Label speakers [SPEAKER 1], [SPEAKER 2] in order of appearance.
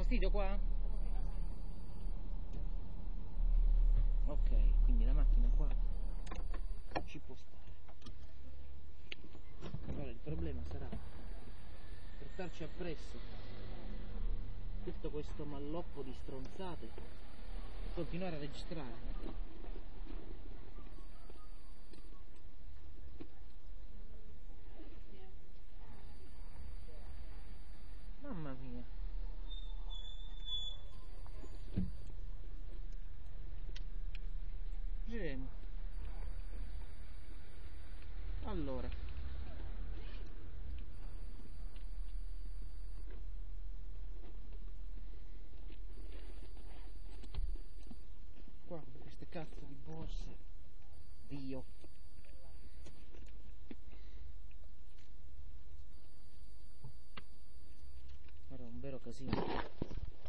[SPEAKER 1] fastidio qua? Ok, quindi la macchina qua ci può stare. Allora il problema sarà portarci appresso tutto questo malloppo di stronzate e continuare a registrare. Mamma mia. Giremo. Allora. Qua con queste cazzo di borse. Dio. Guarda, un vero casino.